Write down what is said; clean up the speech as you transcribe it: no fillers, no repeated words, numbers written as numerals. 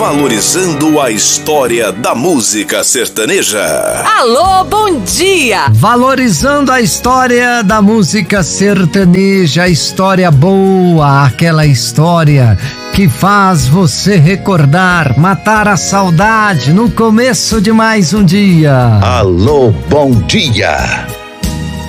valorizando a história da música sertaneja. Alô, bom dia! Valorizando a história da música sertaneja, a história boa, aquela história que faz você recordar, matar a saudade no começo de mais um dia. Alô, bom dia!